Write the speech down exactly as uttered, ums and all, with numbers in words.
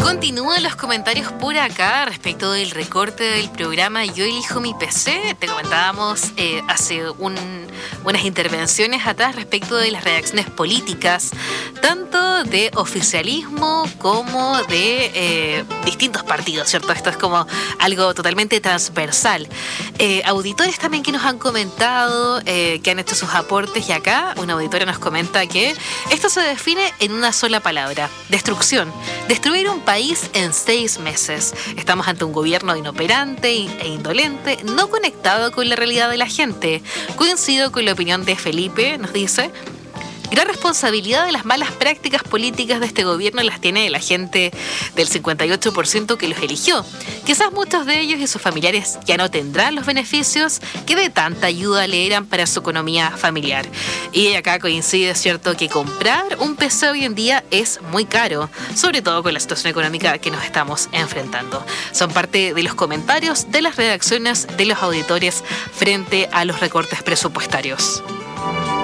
Continúan los comentarios por acá respecto del recorte del programa Yo Elijo Mi P C. Te comentábamos eh, hace un, unas intervenciones atrás respecto de las reacciones políticas, tanto de oficialismo como de eh, distintos partidos, ¿cierto? Esto es como algo totalmente transversal. Eh, auditores también que nos han comentado, eh, que han hecho sus aportes, y acá una auditora nos comenta que esto se define en una sola palabra: destrucción. Destruir un país en seis meses. Estamos ante un gobierno inoperante e indolente, no conectado con la realidad de la gente. Coincido con la opinión de Felipe, nos dice. Gran responsabilidad de las malas prácticas políticas de este gobierno las tiene la gente del cincuenta y ocho por ciento que los eligió. Quizás muchos de ellos y sus familiares ya no tendrán los beneficios que de tanta ayuda le eran para su economía familiar. Y acá coincide, ¿cierto?, que comprar un P C hoy en día es muy caro, sobre todo con la situación económica que nos estamos enfrentando. Son parte de los comentarios de las redacciones de los auditores frente a los recortes presupuestarios.